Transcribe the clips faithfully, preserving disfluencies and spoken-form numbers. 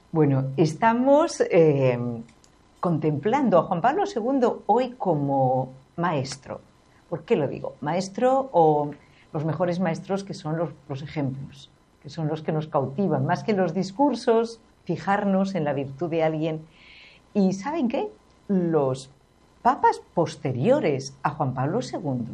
Bueno, estamos eh, contemplando a Juan Pablo segundo hoy como maestro. ¿Por qué lo digo? Maestro o los mejores maestros que son los, los ejemplos, que son los que nos cautivan, más que los discursos, fijarnos en la virtud de alguien. ¿Y saben qué? Los papas posteriores a Juan Pablo segundo,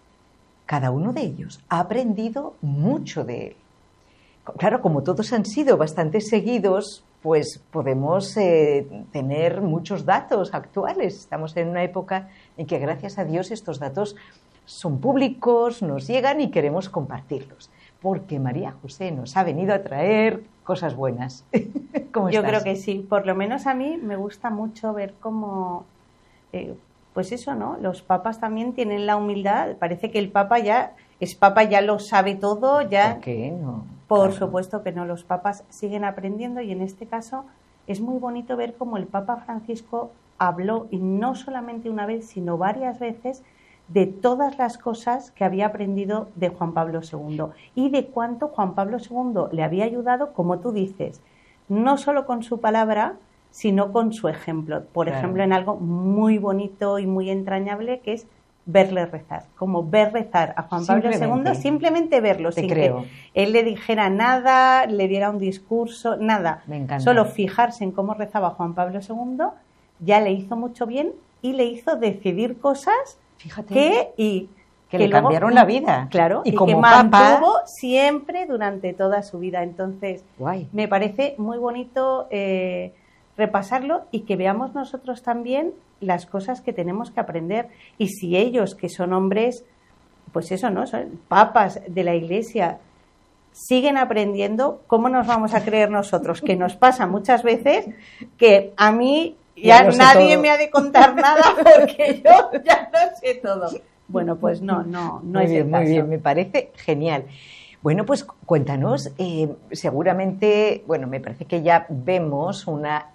cada uno de ellos ha aprendido mucho de él. Claro, como todos han sido bastante seguidos, pues podemos eh, tener muchos datos actuales. Estamos en una época en que, gracias a Dios, estos datos son públicos, nos llegan y queremos compartirlos. Porque María José nos ha venido a traer cosas buenas. ¿Cómo Yo estás? creo que sí. Por lo menos a mí me gusta mucho ver cómo, eh, pues eso, ¿no? Los papas también tienen la humildad. Parece que el papa ya es papa, ya lo sabe todo. Ya. ¿Por qué no? Por Claro. supuesto que no. Los papas siguen aprendiendo y en este caso es muy bonito ver cómo el Papa Francisco habló, y no solamente una vez, sino varias veces, de todas las cosas que había aprendido de Juan Pablo segundo y de cuánto Juan Pablo segundo le había ayudado, como tú dices, no solo con su palabra, sino con su ejemplo. Por Claro. ejemplo, en algo muy bonito y muy entrañable, que es verle rezar, como ver rezar a Juan Pablo segundo, simplemente verlo, Te sin creo. que él le dijera nada, le diera un discurso, nada. Me encanta. Solo fijarse en cómo rezaba Juan Pablo segundo ya le hizo mucho bien y le hizo decidir cosas Fíjate. que y Que le luego- cambiaron la vida. Claro, Y y, como que papa- mantuvo siempre durante toda su vida. Entonces, Guay. me parece muy bonito eh, repasarlo y que veamos nosotros también las cosas que tenemos que aprender. Y si ellos, que son hombres, pues eso, ¿no? Son papas de la Iglesia, siguen aprendiendo, ¿cómo nos vamos a creer nosotros? Que nos pasa muchas veces que a mí ya, Ya lo sé nadie todo. me ha de contar nada porque yo ya lo sé todo. Bueno, pues no, no, no Muy es bien, el muy caso. bien, me parece genial. Bueno, pues cuéntanos, eh, seguramente, bueno, me parece que ya vemos una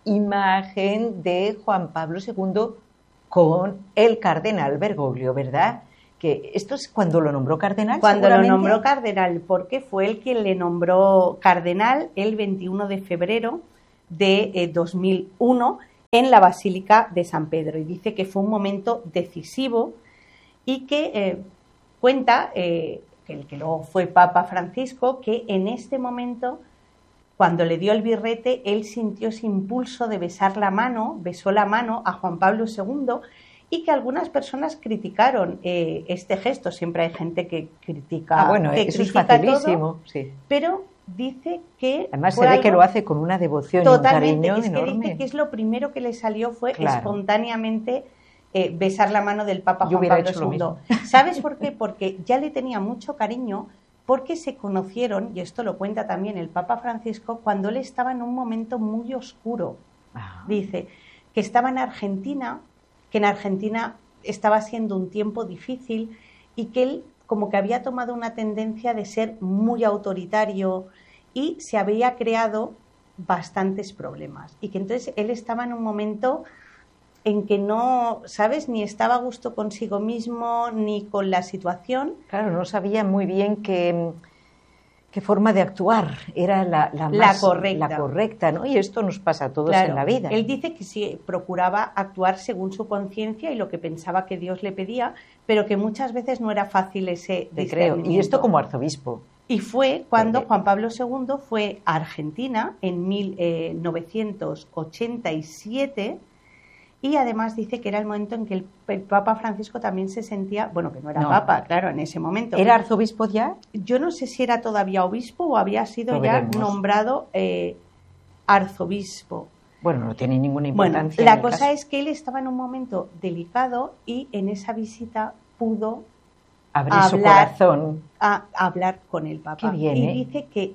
imagen de Juan Pablo segundo con el cardenal Bergoglio, ¿verdad? Que esto es cuando lo nombró cardenal. Cuando lo seguramente. nombró cardenal, porque fue él quien le nombró cardenal el veintiuno de febrero de eh, dos mil uno en la Basílica de San Pedro. Y dice que fue un momento decisivo y que eh, cuenta, eh, que el que luego fue Papa Francisco, que en este momento, cuando le dio el birrete, él sintió ese impulso de besar la mano, besó la mano a Juan Pablo segundo, y que algunas personas criticaron eh, este gesto. Siempre hay gente que critica, Ah, bueno, que eso es critica facilísimo, todo, sí. pero dice que Además fue se ve que algo lo hace con una devoción totalmente, y un cariño es que enorme. dice que es lo primero que le salió fue Claro. espontáneamente eh, besar la mano del Papa Yo Juan hubiera Pablo hecho lo segundo. mismo. ¿Sabes por qué? Porque ya le tenía mucho cariño, porque se conocieron, y esto lo cuenta también el Papa Francisco, cuando él estaba en un momento muy oscuro. Ah, Dice que estaba en Argentina, que en Argentina estaba siendo un tiempo difícil y que él como que había tomado una tendencia de ser muy autoritario y se había creado bastantes problemas. Y que entonces él estaba en un momento en que no, ¿sabes? Ni estaba a gusto consigo mismo, ni con la situación. claro, no sabía muy bien qué, qué forma de actuar era la, la, La más, correcta. la correcta, ¿no? Y esto nos pasa a todos Claro, en la vida. él dice que sí, procuraba actuar según su conciencia y lo que pensaba que Dios le pedía, pero que muchas veces no era fácil ese Te creo. Y discernimiento. esto como arzobispo. Y fue cuando Eh, Juan Pablo segundo fue a Argentina en mil novecientos ochenta y siete, y además dice que era el momento en que el, el Papa Francisco también se sentía, bueno, que no era No. Papa, claro, en ese momento. ¿Era arzobispo ya? Yo no sé si era todavía obispo o había sido Lo ya veremos. nombrado eh, arzobispo. Bueno, no tiene ninguna Bueno, importancia. la en el cosa caso. es que él estaba en un momento delicado y en esa visita pudo Abrir su hablar, corazón. a, a hablar con el Papa. Qué bien, y ¿eh? dice que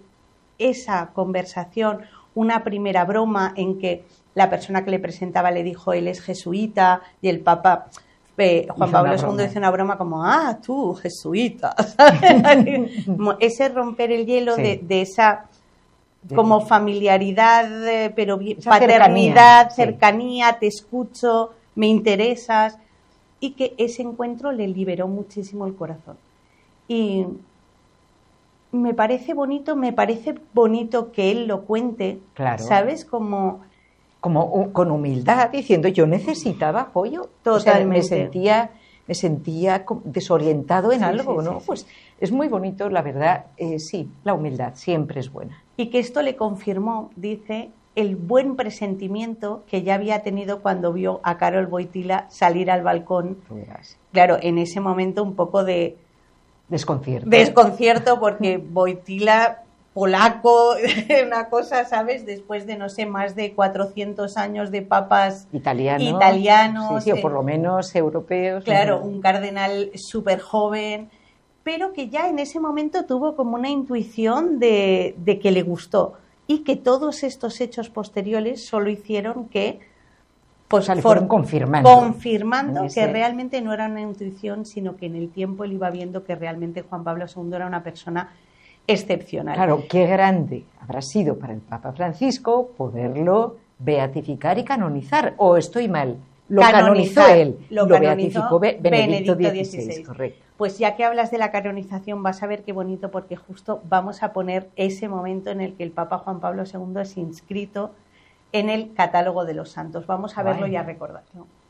esa conversación, una primera broma en que la persona que le presentaba le dijo él es jesuita y el Papa, eh, Juan Hizo una Pablo segundo broma. hizo una broma como, ah, tú, jesuita. ¿Sabes? Como ese romper el hielo Sí. de, de esa De- como familiaridad, eh, pero bien- Esa paternidad, cercanía, sí. cercanía, te escucho, me interesas, y que ese encuentro le liberó muchísimo el corazón. Y me parece bonito, me parece bonito que él lo cuente, claro. ¿sabes? Como... Como con humildad, diciendo, yo necesitaba apoyo. Totalmente. O sea, me sentía, me sentía desorientado en sí, algo, sí, ¿no? Sí, pues sí. es muy bonito, la verdad, eh, sí, la humildad siempre es buena. Y que esto le confirmó, dice, el buen presentimiento que ya había tenido cuando vio a Karol Wojtyła salir al balcón. Claro, en ese momento un poco de... Desconcierto. Desconcierto porque Wojtyła, polaco, una cosa, ¿sabes? Después de, no sé, más de cuatrocientos años de papas Italiano, italianos. Sí, sí, o por lo menos europeos. Claro, un cardenal súper joven, pero que ya en ese momento tuvo como una intuición de, de que le gustó y que todos estos hechos posteriores solo hicieron que pues, o sea, le fueron confirmando, confirmando ese... que realmente no era una intuición, sino que en el tiempo él iba viendo que realmente Juan Pablo segundo era una persona excepcional. Claro, qué grande habrá sido para el Papa Francisco poderlo beatificar y canonizar. ¿O estoy mal? Lo canonizó él, lo, lo canonizó beatificó Benedicto Benedicto dieciséis, dieciséis. Correcto. Pues ya que hablas de la canonización, vas a ver qué bonito, porque justo vamos a poner ese momento en el que el Papa Juan Pablo segundo es inscrito en el catálogo de los santos. Vamos a verlo y a recordarlo.